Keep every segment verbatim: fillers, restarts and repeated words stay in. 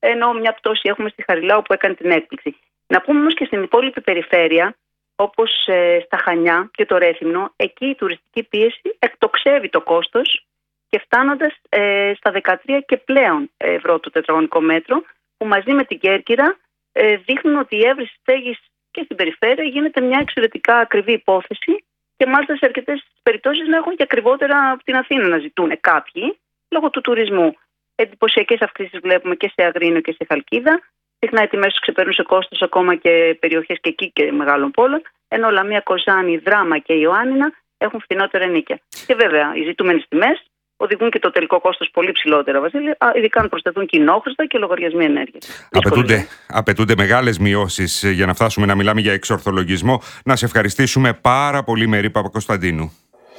ενώ μια πτώση έχουμε στη Χαριλάου που έκανε την έκπληξη. Να πούμε όμως και στην υπόλοιπη περιφέρεια, όπως ε, στα Χανιά και το Ρέθυμνο, εκεί η τουριστική πίεση εκτοξεύει το κόστος και φτάνοντας ε, στα δεκατρία και πλέον ευρώ το τετραγωνικό μέτρο, που μαζί με την Κέρκυρα ε, δείχνουν ότι η έβρεση στέγης και στην περιφέρεια γίνεται μια εξαιρετικά ακριβή υπόθεση και μάλιστα σε αρκετές περιπτώσεις να έχουν και ακριβότερα από την Αθήνα να ζητούν κάποιοι λόγω του τουρισμού. Εντυπωσιακές αυξήσεις βλέπουμε και σε Αγρίνιο και σε Χαλκίδα. Συχνά οι τιμές τους ξεπερνούν σε κόστος ακόμα και περιοχές και εκεί και μεγάλων πόλων, ενώ Λαμία, Κοζάνη, Δράμα και Ιωάννινα έχουν φθηνότερα ενοίκια. Και βέβαια οι ζητούμενες τιμές οδηγούν και το τελικό κόστος πολύ ψηλότερα, Βασίλη, ειδικά αν προσθεθούν κοινόχρηστα και λογαριασμοί ενέργειας. Απαιτούνται, απαιτούνται μεγάλες μειώσεις για να φτάσουμε να μιλάμε για εξορθολογισμό. Να σε ευχαριστήσουμε πάρα πολύ, Μερή Παπακοσταντίνου.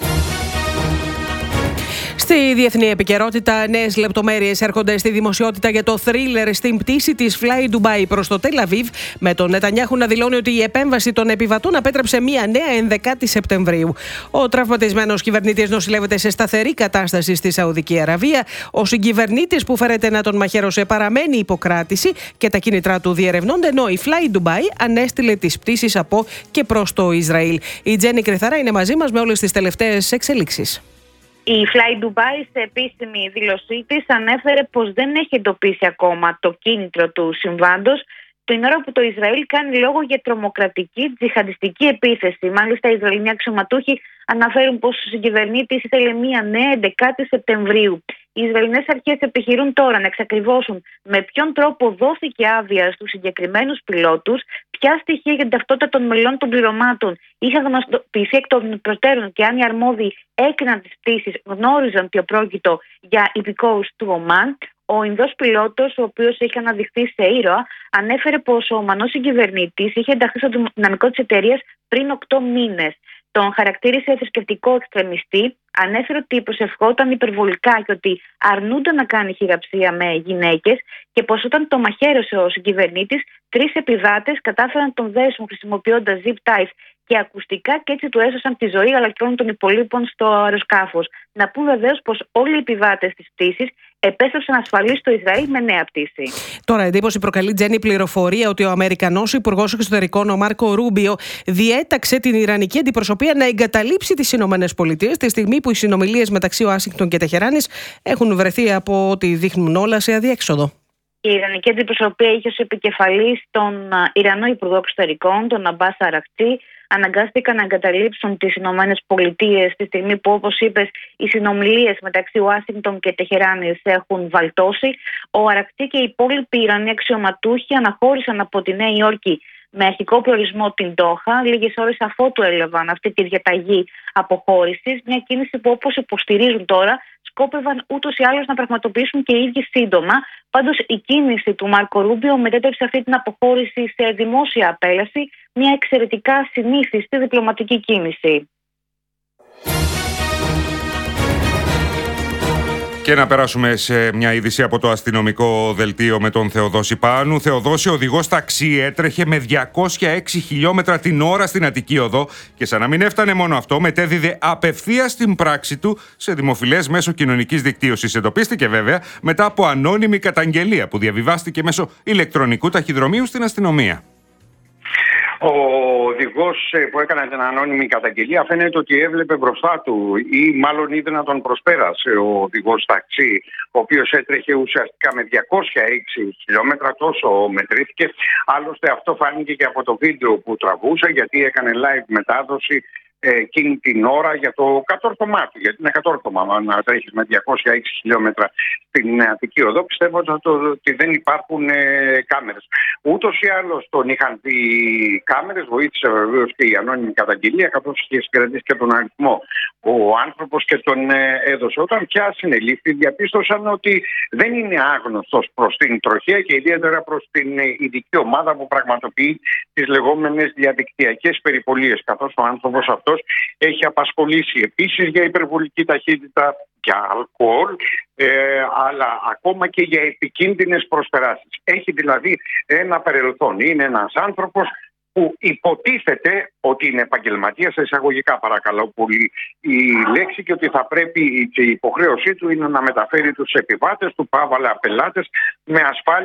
Στη διεθνή επικαιρότητα, νέες λεπτομέρειες έρχονται στη δημοσιότητα για το θρίλερ στην πτήση της Fly Dubai προς το Τελ Αβίβ, με τον Νετανιάχου να δηλώνει ότι η επέμβαση των επιβατών απέτρεψε μια νέα ενδεκάτη Σεπτεμβρίου. Ο τραυματισμένος κυβερνήτης νοσηλεύεται σε σταθερή κατάσταση στη Σαουδική Αραβία. Ο συγκυβερνήτης που φέρεται να τον μαχαίρωσε παραμένει υποκράτηση και τα κίνητρά του διερευνώνται, ενώ η Fly Dubai ανέστειλε τις πτήσεις από και προς το Ισραήλ. Η Τζέννη Κρυθαρά είναι μαζί μας με όλες τις τελευταίες εξελίξεις. Η Fly Dubai σε επίσημη δήλωσή της ανέφερε πως δεν έχει εντοπίσει ακόμα το κίνητρο του συμβάντος, την ώρα που το Ισραήλ κάνει λόγο για τρομοκρατική τζιχαντιστική επίθεση. Μάλιστα, οι Ισραηλοί αξιωματούχοι αναφέρουν πως ο συγκυβερνήτης ήθελε μια νέα ενδεκάτη Σεπτεμβρίου. Οι Ισραηλινές αρχές επιχειρούν τώρα να εξακριβώσουν με ποιον τρόπο δόθηκε άδεια στους συγκεκριμένους πιλότους, ποια στοιχεία για την ταυτότητα των μελών των πληρωμάτων είχαν γνωστοποιηθεί εκ των προτέρων και αν οι αρμόδιοι έκριναν τις πτήσεις γνώριζαν ότι πρόκειτο για υπηκόους του Ομάν. Ο Ινδός πιλότος, ο οποίος είχε αναδειχθεί σε ήρωα, ανέφερε πως ο Ομανός συγκυβερνήτης είχε ενταχθεί στο δυναμικό της εταιρείας πριν οκτώ μήνες. Τον χαρακτήρισε θρησκευτικό εξτρεμιστή, ανέφερε ότι προσευχόταν υπερβολικά και ότι αρνούνταν να κάνει χειραψία με γυναίκες και πως όταν το μαχαίρωσε ο συγκυβερνήτης, τρεις επιβάτες κατάφεραν να τον δέσουν χρησιμοποιώντας zip ties και ακουστικά και έτσι του έσωσαν τη ζωή, αλλά και όλων των υπολείπων στο αεροσκάφος. Να πούμε βεβαίως πως όλοι οι επιβάτες της πτήσης επέστρεψαν ασφαλείς στο Ισραήλ με νέα πτήση. Τώρα, εντύπωση προκαλεί, Τζέννη, η πληροφορία ότι ο Αμερικανός Υπουργός Εξωτερικών, ο Μάρκο Ρούμπιο, διέταξε την Ιρανική αντιπροσωπεία να εγκαταλείψει τις Ηνωμένες Πολιτείες τη στιγμή που οι συνομιλίες μεταξύ Ουάσιγκτον και Τεχεράνης έχουν βρεθεί, από ό,τι δείχνουν όλα, σε αδιέξοδο. Η Ιρανική αντιπροσωπεία είχε ως επικεφαλής τον Ιρανό Υπουργό Εξωτερικών, τον Αμπάς Αρακτσί. Αναγκάστηκαν να εγκαταλείψουν τις Ηνωμένες Πολιτείες τη στιγμή που, όπως είπες, οι συνομιλίες μεταξύ Ουάσιγκτον και Τεχεράνης έχουν βαλτώσει. Ο Αρακτσί και οι υπόλοιποι Ιρανοί αξιωματούχοι αναχώρησαν από τη Νέα Υόρκη με αρχικό προορισμό την Ντόχα, λίγες ώρες αφότου έλαβαν αυτή τη διαταγή αποχώρησης. Μια κίνηση που, όπως υποστηρίζουν τώρα, σκόπευαν ούτως ή άλλως να πραγματοποιήσουν και οι ίδιοι σύντομα. Πάντως, η κίνηση του Μάρκο Ρούμπιο μετέτρεψε αυτή την αποχώρηση σε δημόσια απέλαση, μια εξαιρετικά συνήθιστη διπλωματική κίνηση. Και να περάσουμε σε μια είδηση από το αστυνομικό δελτίο με τον Θεοδόση Πάνου. Θεοδόση, ο οδηγός ταξί έτρεχε με διακόσια έξι χιλιόμετρα την ώρα στην Αττική Οδό και, σαν να μην έφτανε μόνο αυτό, μετέδιδε απευθείας την πράξη του σε δημοφιλές μέσω κοινωνικής δικτύωσης. Εντοπίστηκε βέβαια μετά από ανώνυμη καταγγελία που διαβιβάστηκε μέσω ηλεκτρονικού ταχυδρομείου στην αστυνομία. Ο οδηγός που έκανε την ανώνυμη καταγγελία φαίνεται ότι έβλεπε μπροστά του ή μάλλον είδε να τον προσπέρασε ο οδηγός ταξί, ο οποίος έτρεχε ουσιαστικά με διακόσια έξι χιλιόμετρα, τόσο μετρήθηκε. Άλλωστε αυτό φάνηκε και από το βίντεο που τραβούσε, γιατί έκανε live μετάδοση εκείνη την ώρα για το κατόρθωμά του. Γιατί είναι κατόρθωμα να τρέχεις με διακόσια έξι χιλιόμετρα στην Αττική Οδό, πιστεύω ότι δεν υπάρχουν ε, κάμερες. Ούτως ή άλλως τον είχαν δει κάμερες, βοήθησε βεβαίως και η ανώνυμη καταγγελία, καθώς είχε συγκρατήσει και τον αριθμό ο άνθρωπος και τον ε, έδωσε. Όταν πια συνελήφθη, διαπίστωσαν ότι δεν είναι άγνωστος προς την τροχέα και ιδιαίτερα προς την ειδική ομάδα που πραγματοποιεί τις λεγόμενες διαδικτυακές περιπολίες, καθώς ο άνθρωπος αυτός έχει απασχολήσει επίσης για υπερβολική ταχύτητα, για αλκοόλ, ε, αλλά ακόμα και για επικίνδυνες προσπεράσεις. Έχει δηλαδή ένα παρελθόν. Είναι ένας άνθρωπος που υποτίθεται ότι είναι επαγγελματίας, σε εισαγωγικά παρακαλώ πολύ η λέξη, και ότι θα πρέπει και η υποχρέωσή του είναι να μεταφέρει τους επιβάτες του, παύλα πελάτες, με ασφάλεια